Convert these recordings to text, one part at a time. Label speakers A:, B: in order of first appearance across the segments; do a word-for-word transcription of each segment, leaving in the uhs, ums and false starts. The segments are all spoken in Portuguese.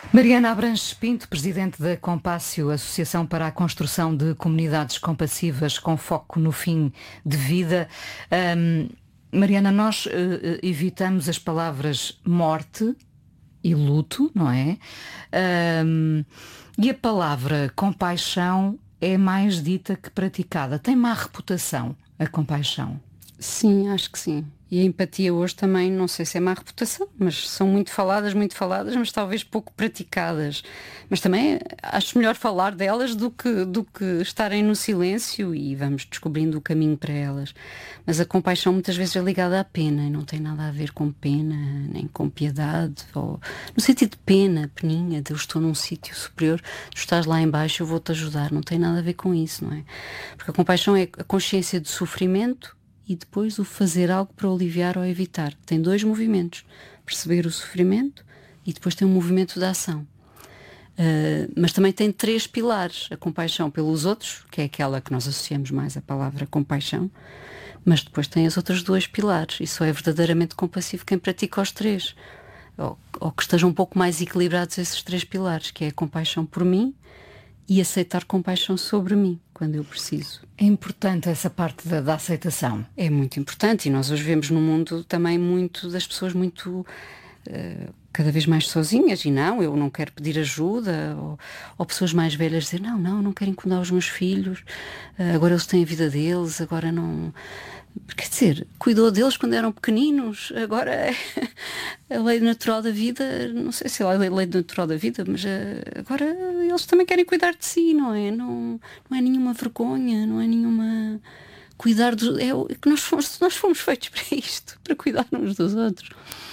A: Mariana Abranches Pinto, presidente da Compássio, Associação para a Construção de Comunidades Compassivas com foco no fim de vida. Um, Mariana, nós uh, evitamos as palavras morte e luto, não é? Um, e a palavra compaixão é mais dita que praticada. Tem má reputação a compaixão?
B: Sim, acho que sim. E a empatia hoje também, não sei se é má reputação, mas são muito faladas, muito faladas, mas talvez pouco praticadas. Mas também acho melhor falar delas do que, do que estarem no silêncio e vamos descobrindo o caminho para elas. Mas a compaixão muitas vezes é ligada à pena e não tem nada a ver com pena, nem com piedade, ou no sentido de pena, peninha, de eu estou num sítio superior, tu estás lá em baixo, eu vou-te ajudar. Não tem nada a ver com isso, não é? Porque a compaixão é a consciência do sofrimento e depois o fazer algo para aliviar ou evitar. Tem dois movimentos. Perceber o sofrimento e depois tem um movimento de ação. Uh, mas também tem três pilares. A compaixão pelos outros, que é aquela que nós associamos mais à palavra compaixão, mas depois tem as outras duas pilares. E só é verdadeiramente compassivo quem pratica os três. Ou, ou que estejam um pouco mais equilibrados esses três pilares, que é a compaixão por mim e aceitar compaixão sobre mim, quando eu preciso.
A: É importante essa parte da, da aceitação.
B: É muito importante e nós hoje vemos no mundo também muito das pessoas muito uh, cada vez mais sozinhas e não, eu não quero pedir ajuda, ou, ou pessoas mais velhas dizer não, não, não quero incomodar os meus filhos, uh, agora eles têm a vida deles, agora não... Quer dizer, cuidou deles quando eram pequeninos, agora é a lei natural da vida, não sei se é a lei, lei natural da vida, mas agora eles também querem cuidar de si, não é? Não, não é nenhuma vergonha, não é nenhuma... Cuidar dos... É que nós fomos, nós fomos feitos para isto, para cuidar uns dos outros.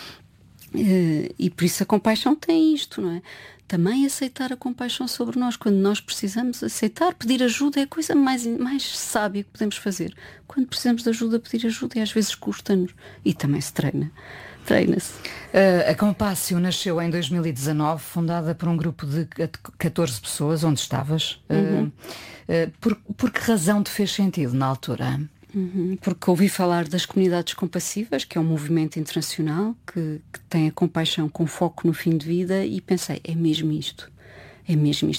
B: E por isso a compaixão tem isto, não é? Também aceitar a compaixão sobre nós. Quando nós precisamos aceitar, pedir ajuda é a coisa mais, mais sábia que podemos fazer. Quando precisamos de ajuda, pedir ajuda, e às vezes custa-nos. E também se treina. Treina-se.
A: Uh, a Compássio nasceu em dois mil e dezanove, fundada por um grupo de catorze pessoas, onde estavas.
B: Uhum.
A: Uh, uh, por, por que razão te fez sentido na altura?
B: Uhum, porque ouvi falar das comunidades compassivas, que é um movimento internacional que, que tem a compaixão com foco no fim de vida, e pensei, é mesmo isto, é mesmo isto.